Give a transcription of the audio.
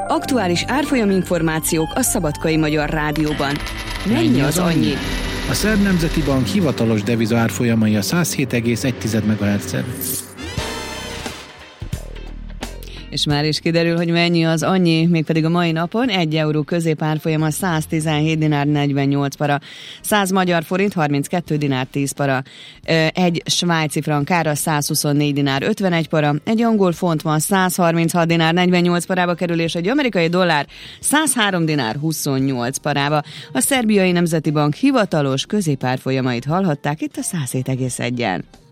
Aktuális árfolyam információk a Szabadkai Magyar Rádióban. Mennyi az annyi? A Szerb Nemzeti Bank hivatalos deviza árfolyamai a 107,1 MHz-en. És már is kiderül, hogy mennyi az annyi, mégpedig a mai napon 1 euró középárfolyama 117 dinár 48 para, 100 magyar forint 32 dinár 10 para, egy svájci frank ára 124 dinár 51 para, egy angol font ma 136 dinár 48 parába kerül, és egy amerikai dollár 103 dinár 28 parába. A Szerbiai Nemzeti Bank hivatalos középárfolyamait hallhatták itt a 107,1-en.